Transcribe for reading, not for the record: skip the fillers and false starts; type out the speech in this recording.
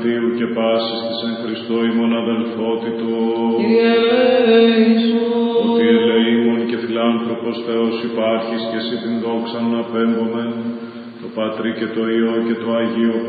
Αγιοτίου και πάσης της εν Χριστώ ημών αδελφότητο. Ότι ελεήμων και φιλάνθρωπος Θεός υπάρχεις και εσύ την δόξα να απέμπομεν, το Πατρί και το Υιό και το Αγίο